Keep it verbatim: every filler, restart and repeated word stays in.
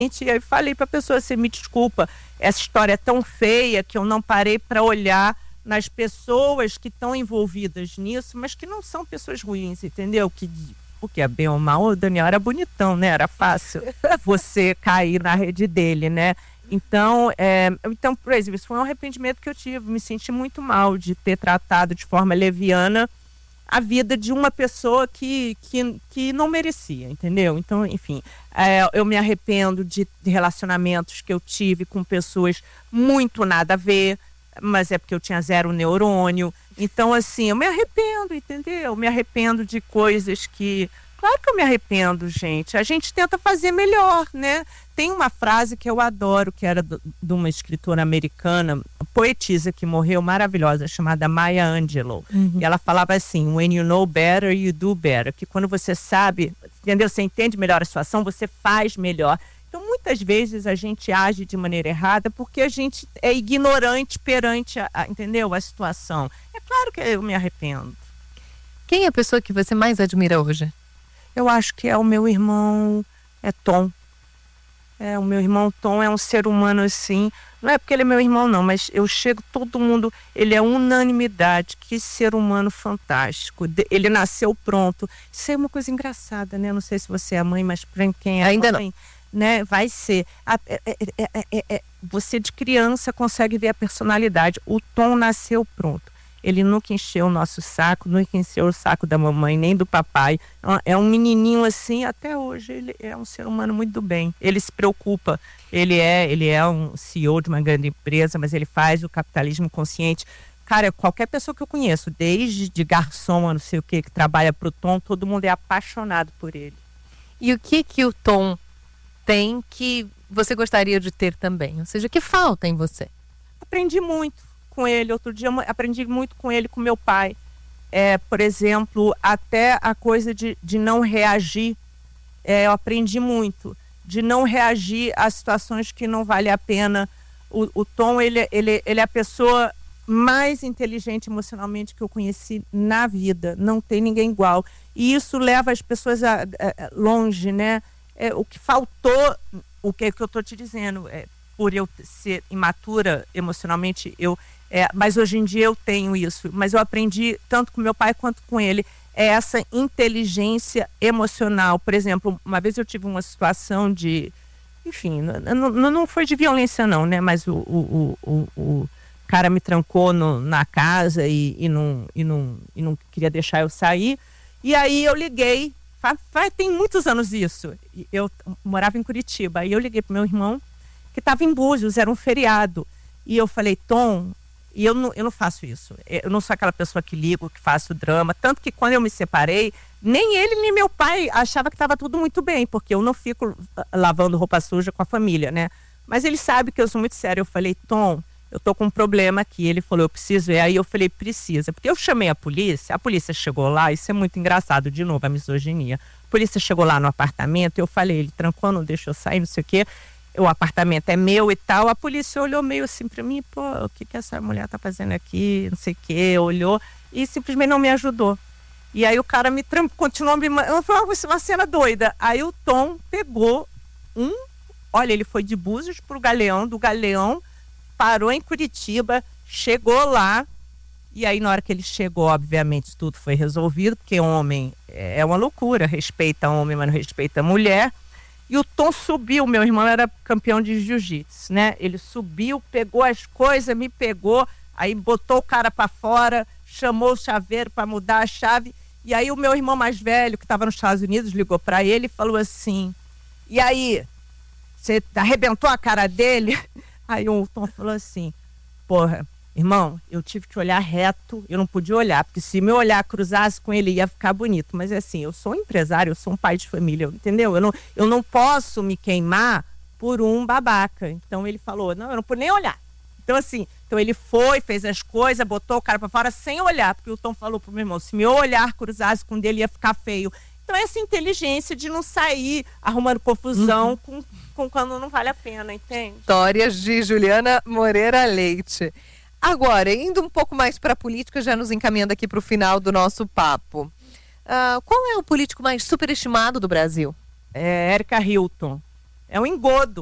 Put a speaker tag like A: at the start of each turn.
A: E aí falei para a pessoa assim, me desculpa, essa história é tão feia que eu não parei para olhar nas pessoas que estão envolvidas nisso, mas que não são pessoas ruins, entendeu? Que, porque bem ou mal, o Daniel era bonitão, né? Era fácil você cair na rede dele, né? Então, é, então, por exemplo, isso foi um arrependimento que eu tive. Me senti muito mal de ter tratado de forma leviana a vida de uma pessoa que, que, que não merecia, entendeu? Então, enfim, é, eu me arrependo de relacionamentos que eu tive com pessoas muito nada a ver, mas é porque eu tinha zero neurônio. Então, assim, eu me arrependo, entendeu? Eu me arrependo de coisas que... Claro que eu me arrependo, gente. A gente tenta fazer melhor, né? Tem uma frase que eu adoro, que era do, de uma escritora americana, poetisa que morreu, maravilhosa, chamada Maya Angelou. Uhum. E ela falava assim, when you know better, you do better. Que quando você sabe, entendeu? Você entende melhor a situação, você faz melhor. Então, muitas vezes a gente age de maneira errada porque a gente é ignorante perante, a, a, entendeu? A situação. É claro que eu me arrependo.
B: Quem é a pessoa que você mais admira hoje?
A: Eu acho que é o meu irmão, é Tom. É, o meu irmão Tom é um ser humano assim, não é porque ele é meu irmão não, mas eu chego, todo mundo, ele é unanimidade, que ser humano fantástico, ele nasceu pronto. Isso é uma coisa engraçada, né? Não sei se você é mãe, mas para quem é
B: ainda
A: mãe,
B: não.
A: Né? Vai ser. A, é, é, é, é, você de criança consegue ver a personalidade. O Tom nasceu pronto. Ele nunca encheu o nosso saco, nunca encheu o saco da mamãe, nem do papai. É um menininho assim, até hoje ele é um ser humano muito do bem. Ele se preocupa, ele é, ele é um C E O de uma grande empresa, mas ele faz o capitalismo consciente. Cara, qualquer pessoa que eu conheço, desde de garçom a não sei o que, que trabalha pro Tom, todo mundo é apaixonado por ele.
B: E o que que o Tom tem que você gostaria de ter também? Ou seja, o que falta em você?
A: Aprendi muito com ele. Outro dia eu aprendi muito com ele, com meu pai. É, por exemplo, até a coisa de, de não reagir. É, eu aprendi muito. De não reagir a situações que não vale a pena. O, o Tom, ele, ele, ele é a pessoa mais inteligente emocionalmente que eu conheci na vida. Não tem ninguém igual. E isso leva as pessoas a, a, a longe, né? É, o que faltou, o que, que eu estou te dizendo, é, por eu ser imatura emocionalmente, eu, é, mas hoje em dia eu tenho isso. Mas eu aprendi tanto com meu pai quanto com ele, é essa inteligência emocional. Por exemplo, uma vez eu tive uma situação de, enfim, não, não foi de violência não, né? Mas o, o, o, o cara me trancou no, na casa e, e, não, e, não, e não queria deixar eu sair. E aí eu liguei, faz, faz, tem muitos anos isso, eu morava em Curitiba, aí eu liguei pro meu irmão, que estava em Búzios, era um feriado. E eu falei, Tom, e eu não, eu não faço isso. Eu não sou aquela pessoa que ligo, que faço drama. Tanto que quando eu me separei, nem ele nem meu pai achava que estava tudo muito bem, porque eu não fico lavando roupa suja com a família, né? Mas ele sabe que eu sou muito séria. Eu falei, Tom, eu tô com um problema aqui. Ele falou, eu preciso. E aí eu falei, precisa. Porque eu chamei a polícia, a polícia chegou lá, isso é muito engraçado, de novo, a misoginia. A polícia chegou lá no apartamento, eu falei, ele trancou, não deixou eu sair, não sei o quê. O apartamento é meu e tal, a polícia olhou meio assim pra mim, pô, o que que essa mulher tá fazendo aqui, não sei o que, olhou e simplesmente não me ajudou. E aí o cara me trampou, continuou me... Foi uma, uma cena doida. Aí o Tom pegou um, olha, ele foi de Búzios pro Galeão, do Galeão, parou em Curitiba, chegou lá, e aí na hora que ele chegou, obviamente, tudo foi resolvido, porque homem é uma loucura, respeita homem, mas não respeita mulher. E o Tom subiu, meu irmão era campeão de jiu-jitsu, né? Ele subiu, pegou as coisas, me pegou, aí botou o cara pra fora, chamou o chaveiro para mudar a chave. E aí o meu irmão mais velho, que estava nos Estados Unidos, ligou para ele e falou assim, e aí, você arrebentou a cara dele? Aí o Tom falou assim, porra, irmão, eu tive que olhar reto, eu não podia olhar, porque se meu olhar cruzasse com ele ia ficar bonito. Mas é assim, eu sou um empresário, eu sou um pai de família, entendeu? Eu não, eu não posso me queimar por um babaca. Então ele falou, não, eu não pude nem olhar. Então assim, então ele foi, fez as coisas, botou o cara pra fora sem olhar, porque o Tom falou pro meu irmão, se meu olhar cruzasse com o dele ia ficar feio. Então essa inteligência de não sair arrumando confusão uhum. com, com quando não vale a pena, entende?
B: Histórias de Juliana Moreira Leite. Agora, indo um pouco mais para a política, já nos encaminhando aqui para o final do nosso papo. Uh, qual é o político mais superestimado do Brasil?
A: É Érica Hilton. É um engodo.